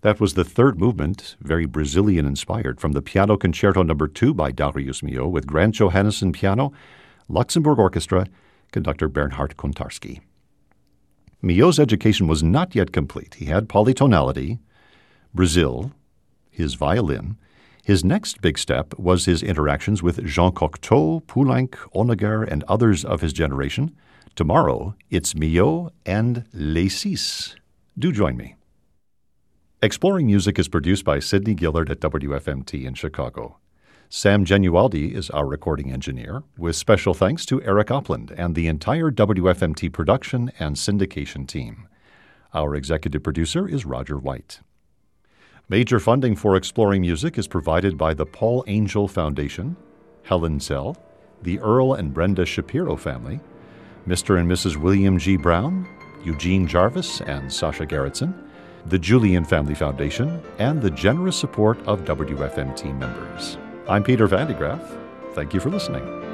That was the third movement, very Brazilian-inspired, from the Piano Concerto No. 2 by Darius Milhaud with Grant Johannesson piano, Luxembourg Orchestra, conductor Bernhard Kontarski. Milhaud's education was not yet complete. He had polytonality, Brazil, his violin. His next big step was his interactions with Jean Cocteau, Poulenc, Honegger, and others of his generation. Tomorrow, it's Milhaud and Les Six. Do join me. Exploring Music is produced by Sidney Gillard at WFMT in Chicago. Sam Genualdi is our recording engineer, with special thanks to Eric Opland and the entire WFMT production and syndication team. Our executive producer is Roger White. Major funding for Exploring Music is provided by the Paul Angel Foundation, Helen Zell, the Earl and Brenda Shapiro family, Mr. and Mrs. William G. Brown, Eugene Jarvis and Sasha Gerritsen, the Julian Family Foundation, and the generous support of WFMT members. I'm Peter Van de Graaff. Thank you for listening.